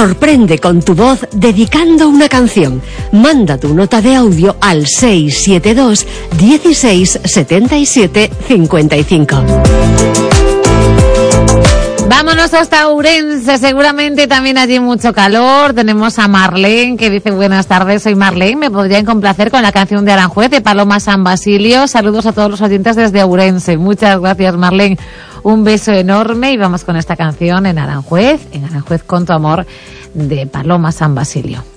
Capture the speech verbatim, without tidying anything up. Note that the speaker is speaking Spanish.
Sorprende con tu voz dedicando una canción. Manda tu nota de audio al seis siete dos, dieciséis, setenta y siete, cincuenta y cinco. Vámonos hasta Ourense, seguramente también allí mucho calor. Tenemos a Marlene que dice: buenas tardes, soy Marlene, me podrían complacer con la canción de Aranjuez de Paloma San Basilio. Saludos a todos los oyentes desde Ourense. Muchas gracias, Marlene, un beso enorme y vamos con esta canción en Aranjuez, en Aranjuez con tu amor, de Paloma San Basilio.